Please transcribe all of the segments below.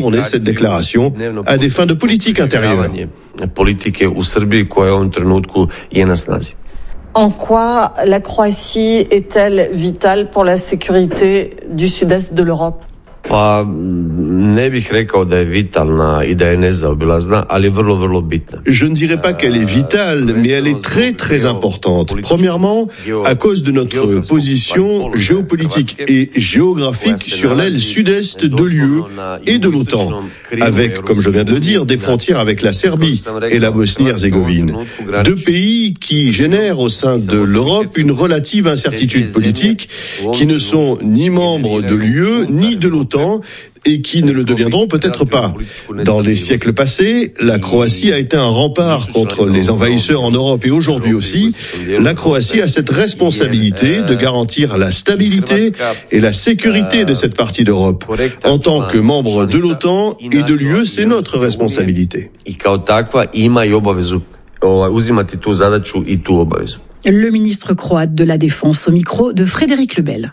détourner cette déclaration à des fins de politique intérieure. En quoi la Croatie est-elle vitale pour la sécurité du sud-est de l'Europe ? Je ne dirais pas qu'elle est vitale, mais elle est très très importante. Premièrement, à cause de notre position géopolitique et géographique sur l'aile sud-est de l'UE et de l'OTAN, avec, comme je viens de le dire, des frontières avec la Serbie et la Bosnie-Herzégovine. Deux pays qui génèrent au sein de l'Europe une relative incertitude politique, qui ne sont ni membres de l'UE ni de l'OTAN, et qui ne le deviendront peut-être pas. Dans les siècles passés, la Croatie a été un rempart contre les envahisseurs en Europe et aujourd'hui aussi, la Croatie a cette responsabilité de garantir la stabilité et la sécurité de cette partie d'Europe. En tant que membre de l'OTAN et de l'UE, c'est notre responsabilité. Le ministre croate de la Défense au micro de Frédéric Lebel.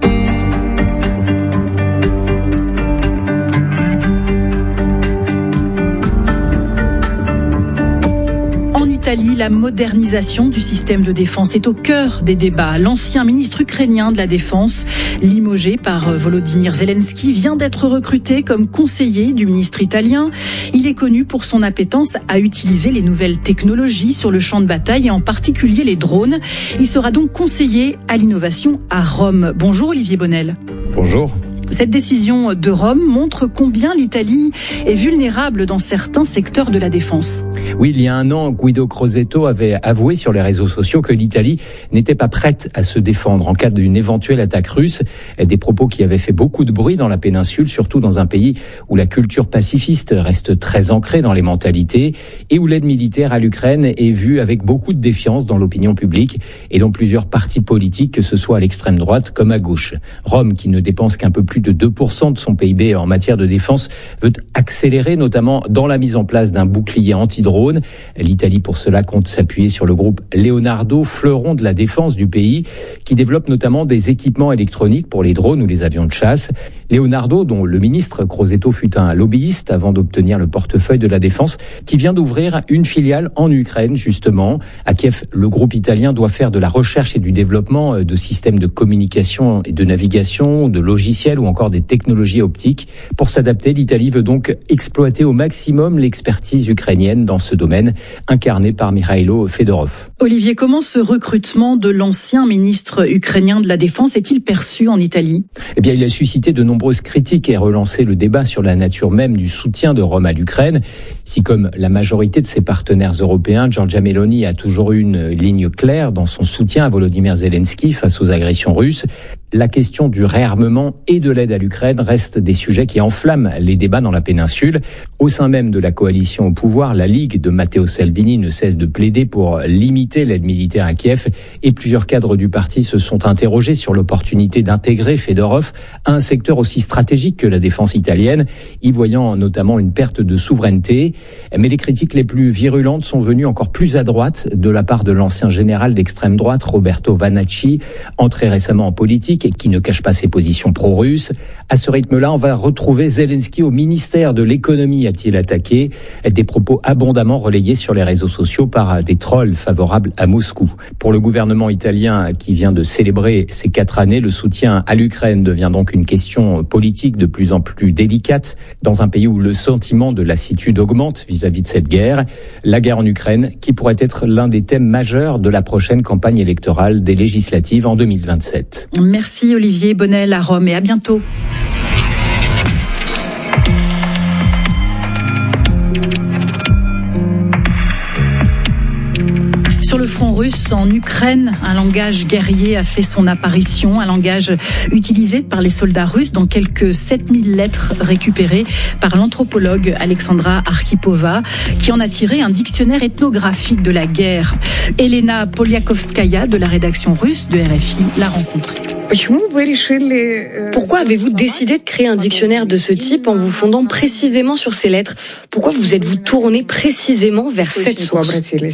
La modernisation du système de défense est au cœur des débats. L'ancien ministre ukrainien de la Défense, limogé par Volodymyr Zelensky, vient d'être recruté comme conseiller du ministre italien. Il est connu pour son appétence à utiliser les nouvelles technologies sur le champ de bataille et en particulier les drones. Il sera donc conseiller à l'innovation à Rome. Bonjour Olivier Bonnel. Bonjour. Cette décision de Rome montre combien l'Italie est vulnérable dans certains secteurs de la défense. Oui, il y a un an, Guido Crosetto avait avoué sur les réseaux sociaux que l'Italie n'était pas prête à se défendre en cas d'une éventuelle attaque russe. Des propos qui avaient fait beaucoup de bruit dans la péninsule, surtout dans un pays où la culture pacifiste reste très ancrée dans les mentalités et où l'aide militaire à l'Ukraine est vue avec beaucoup de défiance dans l'opinion publique et dans plusieurs partis politiques, que ce soit à l'extrême droite comme à gauche. Rome, qui ne dépense qu'un peu plus de 2% de son PIB en matière de défense, veut accélérer notamment dans la mise en place d'un bouclier anti-drone. L'Italie, pour cela, compte s'appuyer sur le groupe Leonardo, fleuron de la défense du pays, qui développe notamment des équipements électroniques pour les drones ou les avions de chasse. Leonardo, dont le ministre Crosetto fut un lobbyiste avant d'obtenir le portefeuille de la défense, qui vient d'ouvrir une filiale en Ukraine, justement. À Kiev, le groupe italien doit faire de la recherche et du développement de systèmes de communication et de navigation, de logiciels ou encore des technologies optiques. Pour s'adapter, l'Italie veut donc exploiter au maximum l'expertise ukrainienne dans ce domaine, incarné par Mikhailo Fedorov. Olivier, comment ce recrutement de l'ancien ministre ukrainien de la Défense est-il perçu en Italie ? Eh bien, il a suscité de nombreuses critiques et relancé le débat sur la nature même du soutien de Rome à l'Ukraine. Si, comme la majorité de ses partenaires européens, Giorgia Meloni a toujours eu une ligne claire dans son soutien à Volodymyr Zelensky face aux agressions russes, la question du réarmement et de l'aide à l'Ukraine reste des sujets qui enflamment les débats dans la péninsule. Au sein même de la coalition au pouvoir, la Ligue de Matteo Salvini ne cesse de plaider pour limiter l'aide militaire à Kiev et plusieurs cadres du parti se sont interrogés sur l'opportunité d'intégrer Fedorov à un secteur aussi stratégique que la défense italienne, y voyant notamment une perte de souveraineté. Mais les critiques les plus virulentes sont venues encore plus à droite de la part de l'ancien général d'extrême droite Roberto Vanacci, entré récemment en politique et qui ne cache pas ses positions pro-russes. À ce rythme-là, on va retrouver Zelensky au ministère de l'économie, a-t-il attaqué. Des propos abondamment relayés sur les réseaux sociaux par des trolls favorables à Moscou. Pour le gouvernement italien qui vient de célébrer ses 4 années, le soutien à l'Ukraine devient donc une question politique de plus en plus délicate dans un pays où le sentiment de lassitude augmente vis-à-vis de cette guerre. La guerre en Ukraine qui pourrait être l'un des thèmes majeurs de la prochaine campagne électorale des législatives en 2027. Merci Olivier Bonnel à Rome et à bientôt. Sur le front russe, en Ukraine, un langage guerrier a fait son apparition, un langage utilisé par les soldats russes dans quelques 7000 lettres récupérées par l'anthropologue Alexandra Arkhipova, qui en a tiré un dictionnaire ethnographique de la guerre. Elena Poliakovskaya de la rédaction russe de RFI l'a rencontrée. Pourquoi avez-vous décidé de créer un dictionnaire de ce type en vous fondant précisément sur ces lettres? Pourquoi vous êtes-vous tourné précisément vers cette source?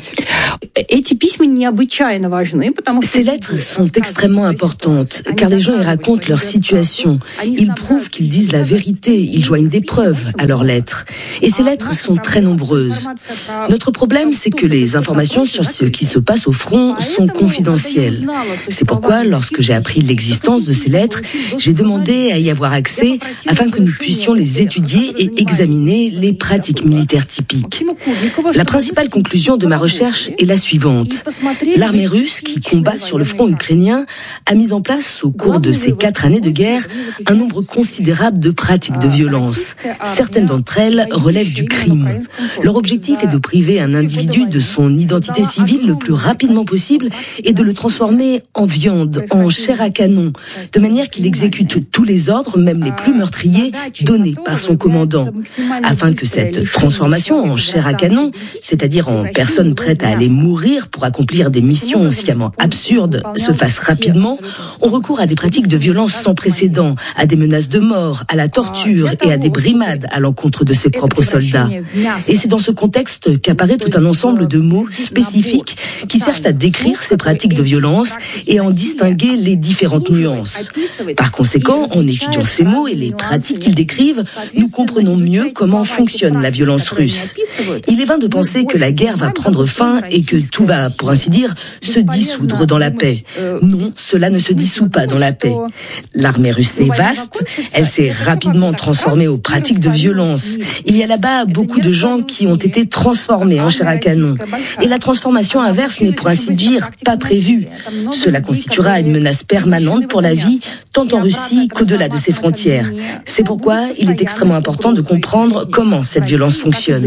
Ces lettres sont extrêmement importantes car les gens y racontent leur situation. Ils prouvent qu'ils disent la vérité, ils joignent des preuves à leurs lettres. Et ces lettres sont très nombreuses. Notre problème, c'est que les informations sur ce qui se passe au front sont confidentielles. C'est pourquoi, lorsque j'ai appris l'existence de ces lettres, j'ai demandé à y avoir accès afin que nous puissions les étudier et examiner les pratiques militaires typiques. La principale conclusion de ma recherche est la suivante. L'armée russe, qui combat sur le front ukrainien, a mis en place au cours de ces 4 années de guerre un nombre considérable de pratiques de violence. Certaines d'entre elles relèvent du crime. Leur objectif est de priver un individu de son identité civile le plus rapidement possible et de le transformer en viande, en chair à canon, de manière qu'il exécute tous les ordres, même les plus meurtriers, donnés par son commandant. Afin que cette transformation en chair à canon, c'est-à-dire en personne prête à aller mourir pour accomplir des missions sciemment absurdes, se fasse rapidement, on recourt à des pratiques de violence sans précédent, à des menaces de mort, à la torture et à des brimades à l'encontre de ses propres soldats. Et c'est dans ce contexte qu'apparaît tout un ensemble de mots spécifiques qui servent à décrire ces pratiques de violence et à en distinguer les différentes nuances. Par conséquent, en étudiant ces mots et les pratiques qu'ils décrivent, nous comprenons mieux comment fonctionne la violence russe. Il est vain de penser que la guerre va prendre fin et que tout va, pour ainsi dire, se dissoudre dans la paix. Non, cela ne se dissout pas dans la paix. L'armée russe est vaste, elle s'est rapidement transformée aux pratiques de violence. Il y a là-bas beaucoup de gens qui ont été transformés en chair à canon. Et la transformation inverse n'est, pour ainsi dire, pas prévue. Cela constituera une menace permanente pour la vie, tant en Russie qu'au-delà de ses frontières. C'est pourquoi il est extrêmement important de comprendre comment cette violence fonctionne.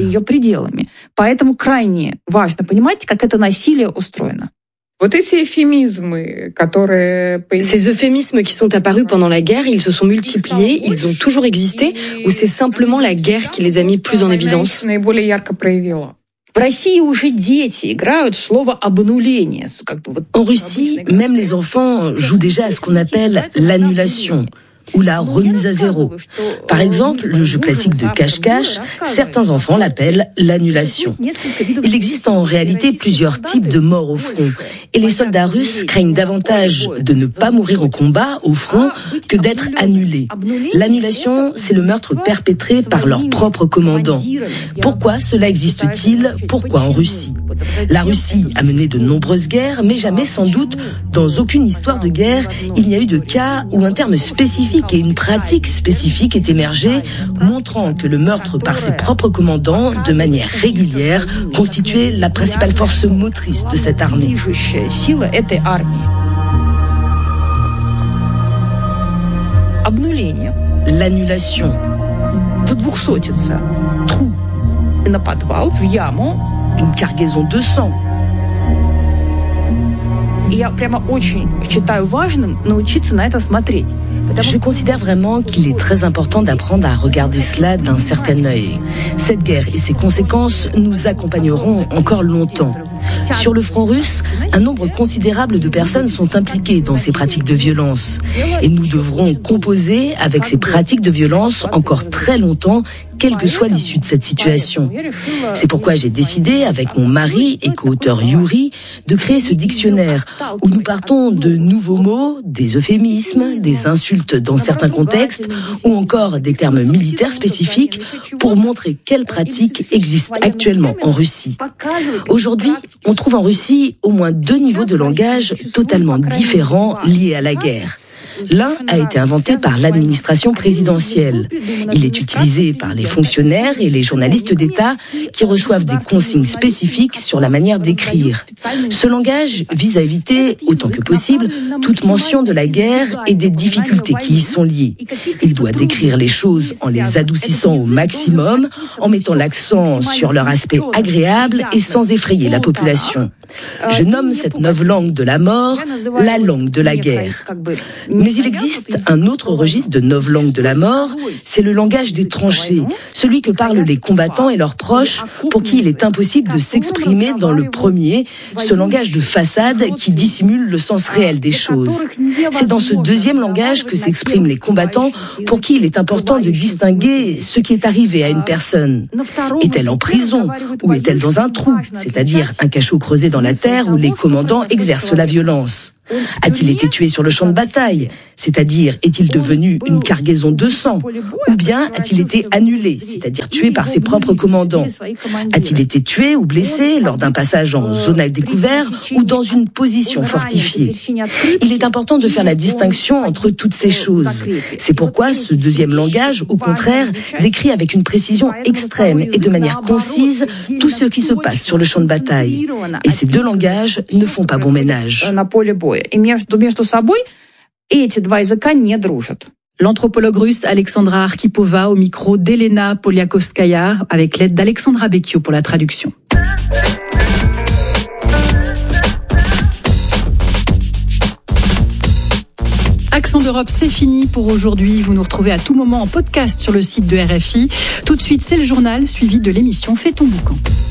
Ces euphémismes qui sont apparus pendant la guerre, ils se sont multipliés, ils ont toujours existé, ou c'est simplement la guerre qui les a mis plus en évidence? En Russie, même les enfants jouent déjà à ce qu'on appelle l'annulation ou la remise à zéro. Par exemple, le jeu classique de cache-cache, certains enfants l'appellent l'annulation. Il existe en réalité plusieurs types de morts au front, et les soldats russes craignent davantage de ne pas mourir au combat, au front, que d'être annulés. L'annulation, c'est le meurtre perpétré par leur propre commandant. Pourquoi cela existe-t-il? Pourquoi en Russie? La Russie a mené de nombreuses guerres, mais jamais sans doute, dans aucune histoire de guerre, il n'y a eu de cas où un terme spécifique et une pratique spécifique est émergée, montrant que le meurtre par ses propres commandants, de manière régulière, constituait la principale force motrice de cette armée. L'annulation. Trou. Une cargaison de sang. Je considère vraiment qu'il est très important d'apprendre à regarder cela d'un certain œil. Cette guerre et ses conséquences nous accompagneront encore longtemps. Sur le front russe, un nombre considérable de personnes sont impliquées dans ces pratiques de violence. Et nous devrons composer avec ces pratiques de violence encore très longtemps, quelle que soit l'issue de cette situation. C'est pourquoi j'ai décidé, avec mon mari et co-auteur Yuri, de créer ce dictionnaire où nous partons de nouveaux mots, des euphémismes, des insultes dans certains contextes ou encore des termes militaires spécifiques pour montrer quelles pratiques existent actuellement en Russie. Aujourd'hui, on trouve en Russie au moins 2 niveaux de langage totalement différents liés à la guerre. L'un a été inventé par l'administration présidentielle. Il est utilisé par les fonctionnaires et les journalistes d'État qui reçoivent des consignes spécifiques sur la manière d'écrire. Ce langage vise à éviter, autant que possible, toute mention de la guerre et des difficultés qui y sont liées. Il doit décrire les choses en les adoucissant au maximum, en mettant l'accent sur leur aspect agréable et sans effrayer la population. Je nomme cette 9e langue de la mort la langue de la guerre. Mais il existe un autre registre de novlangue de la mort, c'est le langage des tranchées, celui que parlent les combattants et leurs proches pour qui il est impossible de s'exprimer dans le premier, ce langage de façade qui dissimule le sens réel des choses. C'est dans ce deuxième langage que s'expriment les combattants pour qui il est important de distinguer ce qui est arrivé à une personne. Est-elle en prison ou est-elle dans un trou, c'est-à-dire un cachot creusé dans la terre où les commandants exercent la violence? A-t-il été tué sur le champ de bataille? C'est-à-dire, est-il devenu une cargaison de sang? Ou bien a-t-il été annulé, c'est-à-dire tué par ses propres commandants? A-t-il été tué ou blessé lors d'un passage en zone à découvert ou dans une position fortifiée? Il est important de faire la distinction entre toutes ces choses. C'est pourquoi ce deuxième langage, au contraire, décrit avec une précision extrême et de manière concise tout ce qui se passe sur le champ de bataille. Et ces deux langages ne font pas bon ménage. L'anthropologue russe Alexandra Arkhipova au micro d'Elena Poliakovskaya avec l'aide d'Alexandra Becchio pour la traduction. Accent d'Europe, c'est fini pour aujourd'hui. Vous nous retrouvez à tout moment en podcast sur le site de RFI. Tout de suite, c'est le journal suivi de l'émission Fais ton boucan.